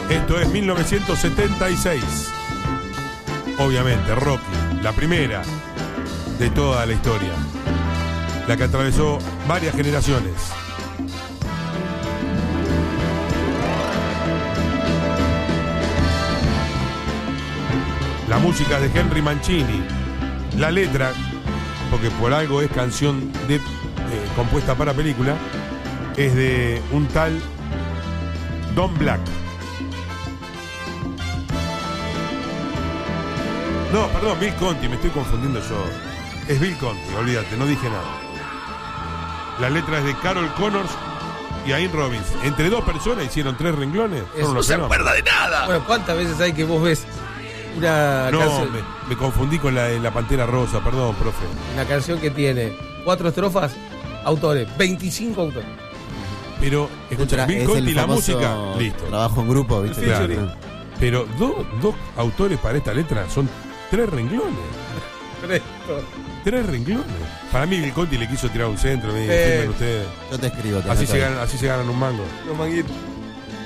Esto es 1976. Obviamente, Rocky, la primera de toda la historia. La que atravesó varias generaciones. La música es de Henry Mancini. La letra, porque por algo es canción de, compuesta para película, es de un tal Don Black. No, perdón, Bill Conti, me estoy confundiendo yo. Es Bill Conti, olvídate, no dije nada. La letra es de Carol Connors y Ain Robbins. Entre dos personas hicieron 3 renglones. No se acuerda de nada. Bueno, ¿cuántas veces hay que vos ves una canción? Me confundí con la Pantera Rosa, perdón, profe. Una canción que tiene 4 estrofas, autores, 25 autores. Pero, escucha, Bill Conti y la música, listo. Trabajo en grupo, ¿viste? Claro. Pero dos autores para esta letra son 3 renglones. 3 renglones. Para mí Bill Conti le quiso tirar un centro. Me ustedes. Yo te escribo. Así se ganan un mango. Los manguitos.